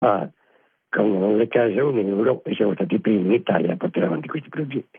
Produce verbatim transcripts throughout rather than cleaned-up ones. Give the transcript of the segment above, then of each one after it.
ah, con le case unite in Europa e siamo stati i primi in Italia a portare avanti questi progetti.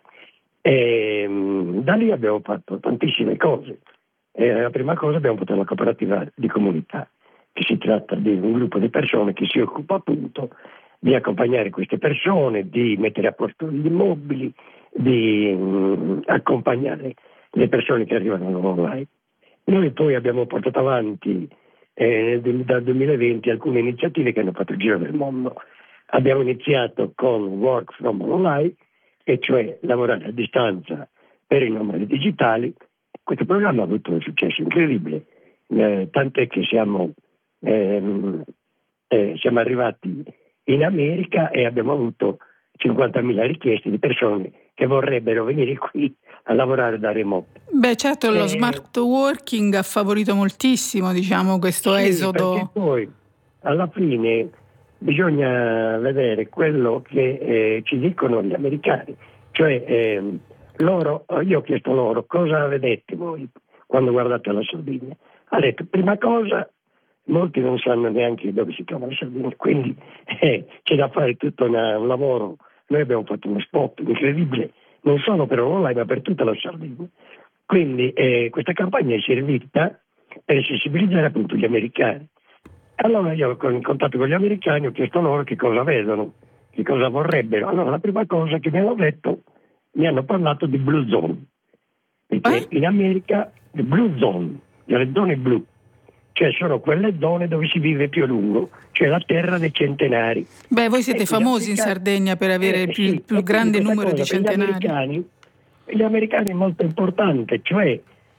E, mh, da lì abbiamo fatto tantissime cose. E la prima cosa abbiamo fatto la cooperativa di comunità, che si tratta di un gruppo di persone che si occupa appunto di accompagnare queste persone, di mettere a posto gli immobili, di mh, accompagnare le persone che arrivano online. Noi poi abbiamo portato avanti eh, dal duemilaventi alcune iniziative che hanno fatto il giro del mondo. Abbiamo iniziato con Work from Online, e cioè lavorare a distanza per i nomadi digitali. Questo programma ha avuto un successo incredibile, eh, tant'è che siamo, ehm, eh, siamo arrivati in America e abbiamo avuto cinquantamila richieste di persone che vorrebbero venire qui a lavorare da remoto. Beh, certo, lo Eh, smart working ha favorito moltissimo, diciamo, questo sì, esodo. perché poi alla fine bisogna vedere quello che eh, ci dicono gli americani, cioè eh, loro, io ho chiesto loro cosa vedete voi quando guardate la Sardegna. Ha detto, prima cosa, molti non sanno neanche dove si trova la Sardegna, quindi eh, c'è da fare tutto una, un lavoro. Noi abbiamo fatto uno spot incredibile, non solo per online ma per tutta la Sardegna. Quindi eh, questa campagna è servita per sensibilizzare appunto gli americani. Allora io in contatto con gli americani ho chiesto loro che cosa vedono, che cosa vorrebbero. Allora la prima cosa che mi hanno detto, mi hanno parlato di Blue Zone, perché Eh? in America le Blue Zone, le zone blu, cioè sono quelle zone dove si vive più a lungo, cioè la terra dei centenari. Beh, voi siete E famosi in americani, Sardegna per avere eh, il più, sì, il più e grande numero cosa di centenari. Per gli americani, per gli americani è molto importante, cioè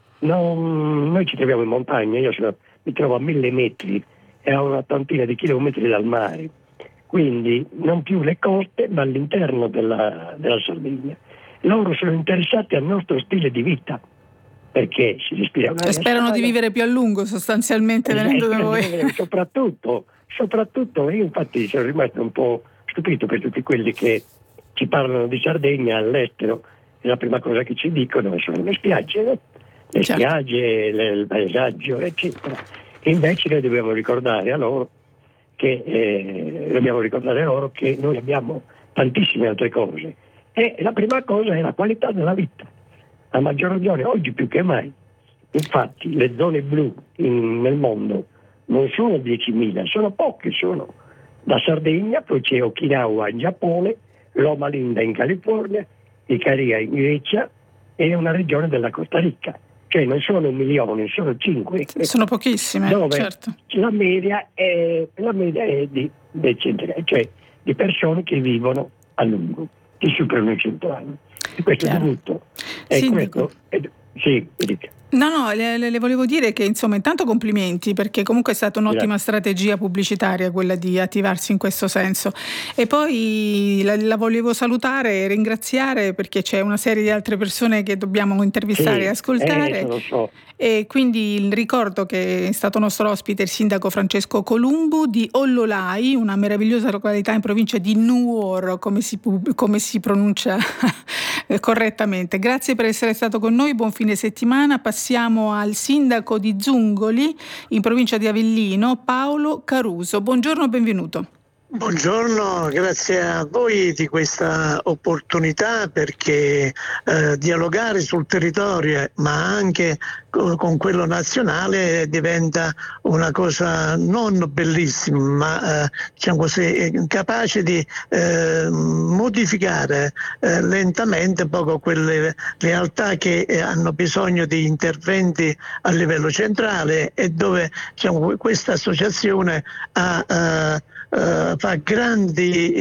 non, noi ci troviamo in montagna, io sono, mi trovo a mille metri e a una tantina di chilometri dal mare, quindi non più le coste ma all'interno della, della Sardegna. Loro sono interessati al nostro stile di vita, perché si respira un'aria E sperano sana, di vivere più a lungo sostanzialmente eh, venendo da voi. soprattutto, soprattutto io infatti sono rimasto un po' stupito per tutti quelli che ci parlano di Sardegna all'estero, e la prima cosa che ci dicono sono le spiagge, no? Le Certo. spiagge, le, il paesaggio, eccetera. E invece noi dobbiamo ricordare a loro che eh, dobbiamo ricordare loro che noi abbiamo tantissime altre cose. E la prima cosa è la qualità della vita, a maggior ragione oggi più che mai. Infatti le zone blu in, nel mondo non sono diecimila, sono poche, sono la Sardegna, poi c'è Okinawa in Giappone, Loma Linda in California, Icaria in Grecia e una regione della Costa Rica. Cioè non sono un milione, sono cinque. Sono pochissime, dove certo. La media è, la media è di, di, cioè di persone che vivono a lungo, che superano i cento anni. E questo Chiaro. è dovuto. E Sindaco. questo è, sì, dica. No, no, le, le volevo dire che insomma intanto complimenti, perché comunque è stata un'ottima Grazie. strategia pubblicitaria quella di attivarsi in questo senso, e poi la, la volevo salutare e ringraziare perché c'è una serie di altre persone che dobbiamo intervistare Sì, e ascoltare, eh, lo so. e quindi il ricordo che è stato nostro ospite il sindaco Francesco Columbu di Ollolai, una meravigliosa località in provincia di Nuoro, come si, come si pronuncia correttamente. Grazie per essere stato con noi, buon fine settimana. Passiamo al sindaco di Zungoli, in provincia di Avellino, Paolo Caruso. Buongiorno, benvenuto. Buongiorno, grazie a voi di questa opportunità, perché eh, dialogare sul territorio ma anche con, con quello nazionale diventa una cosa non bellissima ma eh, diciamo così, capace di eh, modificare eh, lentamente poco quelle realtà che eh, hanno bisogno di interventi a livello centrale, e dove diciamo, questa associazione ha eh, Uh, fa grandi,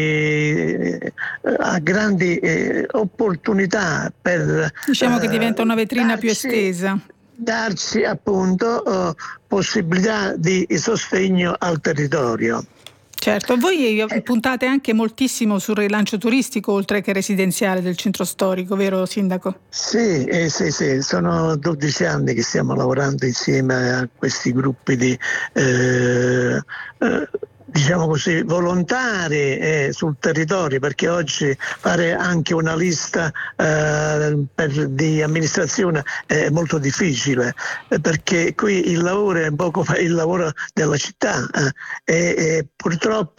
eh, ha grandi eh, opportunità per diciamo uh, che diventa una vetrina darci, più estesa, darci appunto uh, possibilità di sostegno al territorio. Certo, voi puntate anche moltissimo sul rilancio turistico oltre che residenziale del centro storico, vero sindaco? Sì, eh, sì, sì, sono dodici anni che stiamo lavorando insieme a questi gruppi di eh, eh, diciamo così, volontari eh, sul territorio, perché oggi fare anche una lista eh, per, di amministrazione è molto difficile, eh, perché qui il lavoro è poco fa il lavoro della città eh, e, e purtroppo